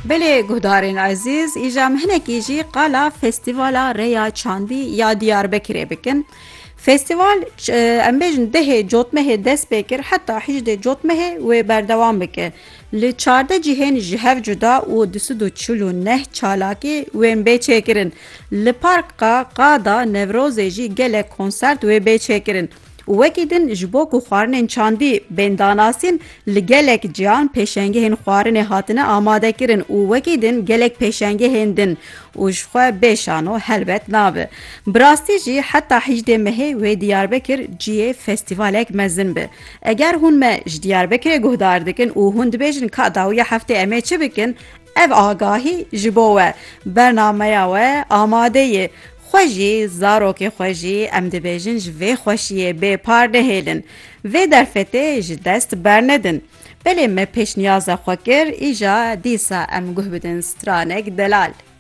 Belê guhdarên ezîz, îja mihinekî jî qala Festîvala Rêya Çandî ya Diyarbekirê bikin. Festîval em bêjin dehê cotmehê dest pê kir heta 18 cotmehê wê berdewam bike. Li 14 cihên ji hev cuda û 249 çalakî wên bê çêkirin. Li Parka Qada Newrozê jî gelek konsert wê bê çêkirin. Wekî din ji bo ku xwarinên çandî bên danasîn li gelek ciyan pêşengehên xwarinê hatine amadekirin û wekî din gelek pêşengehên din û ji xwe bêşano helbet nabe. Bi rastî jî heta 18 mehê wê Diyarbekir ciyê festîvalek mezin be. Eger hûn me ji Diyarbekirê guhdar dikin û hûn dibêjin ka dawiya heftê em ê çi bikin, ev agahî ji bo we, bernameya we amade ye. Xwe jî zarokê xwe jî em dibêjin ji vê xweşiyê bêpar nehêlin. Vê derfetê ji dest bernedin. Belê me pêşniyaza xwe kir, îja dîsa em guh bidin stranek delal.